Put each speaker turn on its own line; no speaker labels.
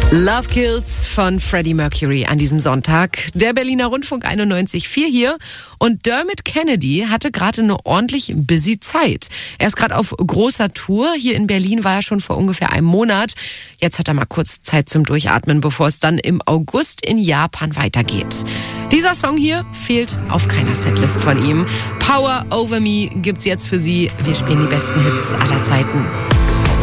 Love Kills von Freddie Mercury an diesem Sonntag. Der Berliner Rundfunk 91,4 hier. Und Dermot Kennedy hatte gerade eine ordentlich busy Zeit. Er ist gerade auf großer Tour. Hier in Berlin war er schon vor ungefähr einem Monat. Jetzt hat er mal kurz Zeit zum Durchatmen, bevor es dann im August in Japan weitergeht. Dieser Song hier fehlt auf keiner Setlist von ihm. Power Over Me gibt's jetzt für Sie. Wir spielen die besten Hits aller Zeiten.